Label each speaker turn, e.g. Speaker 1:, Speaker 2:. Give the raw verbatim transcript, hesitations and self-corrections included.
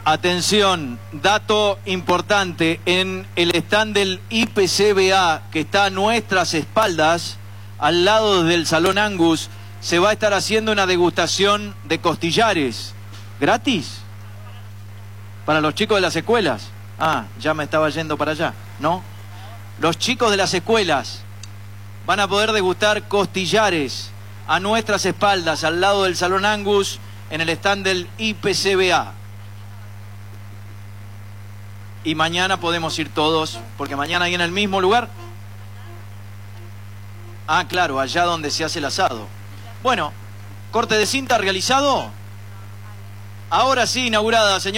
Speaker 1: Atención, dato importante, en el stand del I P C B A, que está a nuestras espaldas, al lado del Salón Angus, se va a estar haciendo una degustación de costillares. ¿Gratis? Para los chicos de las escuelas. Ah, ya me estaba yendo para allá, ¿no? Los chicos de las escuelas van a poder degustar costillares a nuestras espaldas, al lado del Salón Angus, en el stand del I P C B A. Y mañana podemos ir todos, porque mañana ahí en el mismo lugar. Ah, claro, allá donde se hace el asado. Bueno, corte de cinta realizado. Ahora sí, inaugurada, señor.